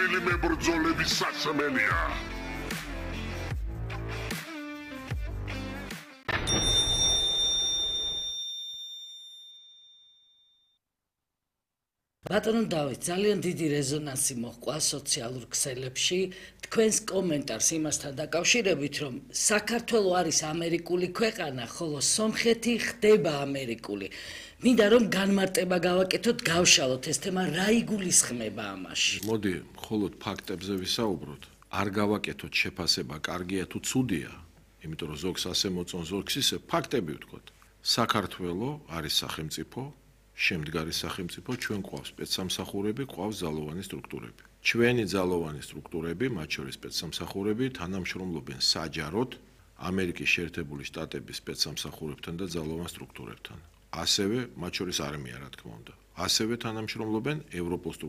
გაწეული მებრძოლების სასმელია. ბატონო დავით, ძალიან დიდი რეზონანსი მოჰყვა სოციალურ ქსელებში თქვენს კომენტარს იმასთან დაკავშირებით, რომ საქართველო არის ამერიკული ქვეყანა, ხოლო სომხეთი ხდება ამერიკული. მინდა რომ განმარტება გავაკეთოთ, გავშალოთ ეს თემა, რა იგულისხმება ამაში. მოდი, მხოლოდ ფაქტებზე ვისაუბროთ. არ გავაკეთოთ შეფასება, კარგია თუ ცუდია, იმიტომ რომ ზოგს ასე მოწონს, ზოგს ისე, ფაქტები ვთქვათ. საქართველო არის სახელმწიფო, შემდგარი სახელმწიფო, ჩვენ გვყავს სპეცსამსახურები, გვყავს ძალოვანი სტრუქტურები. ჩვენი ძალოვანი სტრუქტურები, მათ შორის სპეცსამსახურები, თანამშრომლობენ საჯაროდ ამერიკის შეერთებული შტატების სპეცსამსახურებთან და ძალოვან სტრუქტურებთან. ასევე, მათ შორის არმია, რა თქმა უნდა. ასევე თანამშრომლობენ ევროპულ